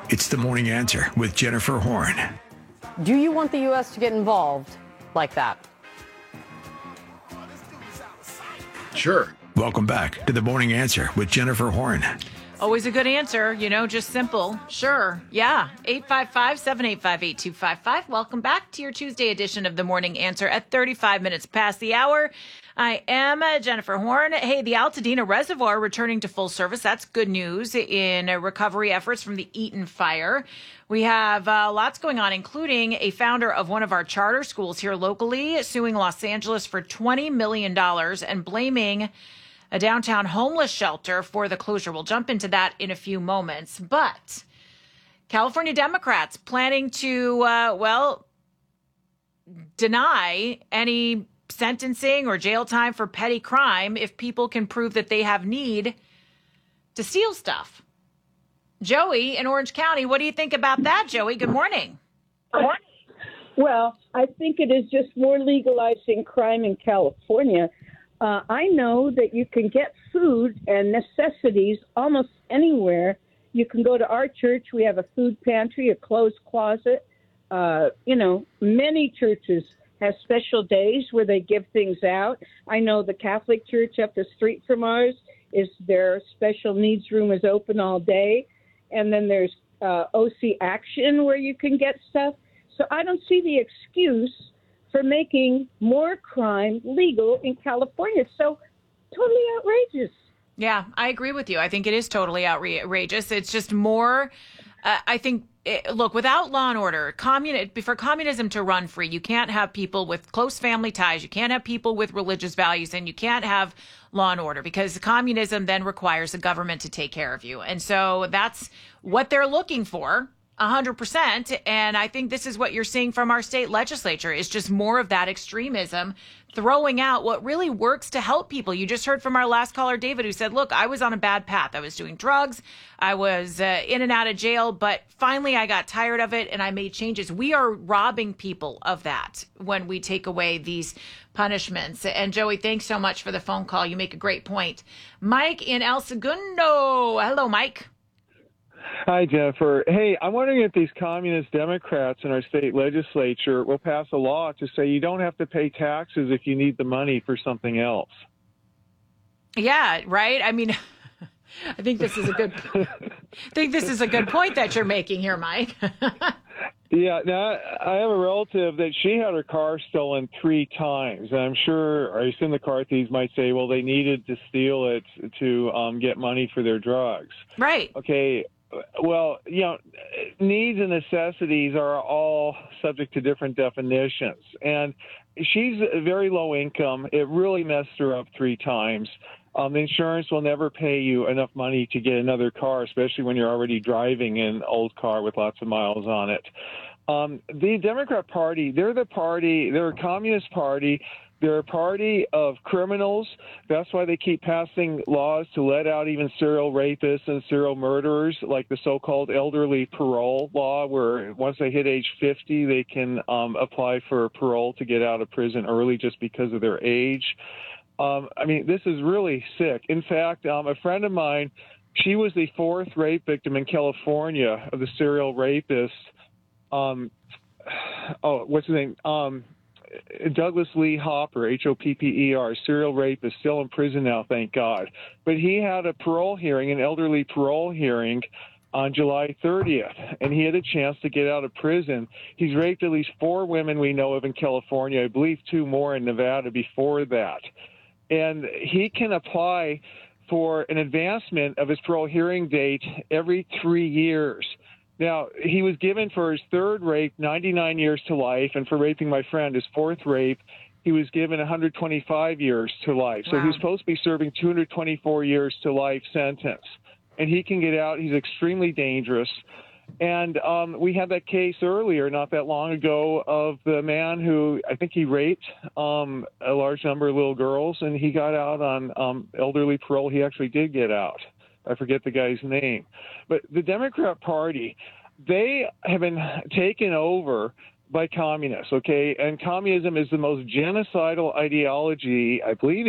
It's The Morning Answer with Jennifer Horn. Do you want the U.S. to get involved like that? Sure. Welcome back to The Morning Answer with Jennifer Horn. Always a good answer, just simple. Sure. Yeah. 855-785-8255. Welcome back to your Tuesday edition of The Morning Answer at 35 minutes past the hour. I am Jennifer Horn. Hey, the Altadena Reservoir returning to full service. That's good news in recovery efforts from the Eaton fire. We have lots going on, including a founder of one of our charter schools here locally suing Los Angeles for $20 million and blaming a downtown homeless shelter for the closure. We'll jump into that in a few moments. But California Democrats planning to, deny any sentencing or jail time for petty crime if people can prove that they have need to steal stuff. Joey in Orange County, what do you think about that, Joey? Good morning. Good morning. Well, I think it is just more legalizing crime in California. I know that you can get food and necessities almost anywhere. You can go to our church. We have a food pantry, a clothes closet. Many churches have special days where they give things out. I know the Catholic Church up the street from ours is their special needs room is open all day. And then there's OC Action where you can get stuff. So I don't see the excuse for making more crime legal in California. It's so totally outrageous. Yeah, I agree with you. I think it is totally outrageous. It's just more, look, without law and order, for communism to run free, you can't have people with close family ties, you can't have people with religious values, and you can't have law and order because communism then requires the government to take care of you. And so that's what they're looking for. 100%. And I think this is what you're seeing from our state legislature is just more of that extremism, throwing out what really works to help people. You just heard from our last caller, David, who said, look, I was on a bad path. I was doing drugs. I was in and out of jail, but finally I got tired of it and I made changes. We are robbing people of that when we take away these punishments. And Joey, thanks so much for the phone call. You make a great point. Mike in El Segundo. Hello, Mike. Hi, Jennifer. Hey, I'm wondering if these communist Democrats in our state legislature will pass a law to say you don't have to pay taxes if you need the money for something else. Yeah, right. I mean, I think this is a good point that you're making here, Mike. Yeah, now I have a relative that she had her car stolen 3 times. And I assume the car thieves might say, well, they needed to steal it to get money for their drugs. Right. Okay. Well, needs and necessities are all subject to different definitions. And she's very low income. It really messed her up 3 times. The insurance will never pay you enough money to get another car, especially when you're already driving an old car with lots of miles on it. The Democrat Party, they're a communist party. They're a party of criminals. That's why they keep passing laws to let out even serial rapists and serial murderers, like the so-called elderly parole law, where once they hit age 50, they can apply for parole to get out of prison early just because of their age. This is really sick. In fact, a friend of mine, she was the 4th rape victim in California of the serial rapist. What's his name? Douglas Lee Hopper, Hopper, serial rapist, still in prison now, thank God. But he had a parole hearing, an elderly parole hearing on July 30th, and he had a chance to get out of prison. He's raped at least 4 women we know of in California, I believe 2 more in Nevada before that. And he can apply for an advancement of his parole hearing date every 3 years. Now, he was given for his 3rd rape 99 years to life, and for raping my friend, his 4th rape, he was given 125 years to life. So He's supposed to be serving 224 years to life sentence. And he can get out. He's extremely dangerous. And we had that case earlier, not that long ago, of the man who I think he raped a large number of little girls, and he got out on elderly parole. He actually did get out. I forget the guy's name. But the Democrat Party, they have been taken over by communists, okay? And communism is the most genocidal ideology, I believe,